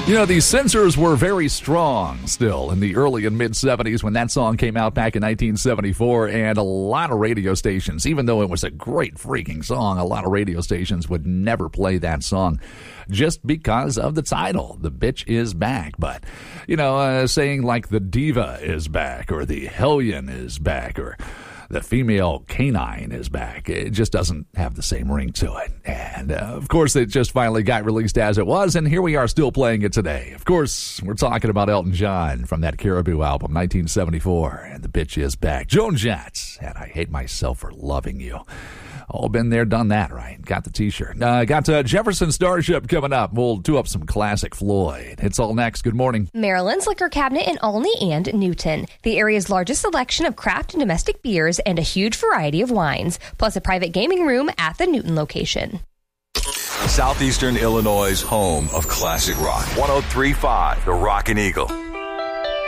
You know, these censors were very strong still in the early and mid-'70s when that song came out back in 1974, and a lot of radio stations, even though it was a great freaking song, a lot of radio stations would never play that song just because of the title, The Bitch Is Back. But, you know, saying like the diva is back, or the hellion is back, or the female canine is back, it just doesn't have the same ring to it. And, of course, it just finally got released as it was, and here we are still playing it today. Of course, we're talking about Elton John from that Caribou album, 1974, and The Bitch Is Back. Joan Jett, and I Hate Myself for Loving You. All been there, done that, right? Got the T-shirt. Got Jefferson Starship coming up. We'll do up some classic Floyd. It's all next. Good morning. Maryland's Liquor Cabinet in Olney and Newton. The area's largest selection of craft and domestic beers and a huge variety of wines, plus a private gaming room at the Newton location. Southeastern Illinois' home of classic rock. 103.5 The Rockin' Eagle.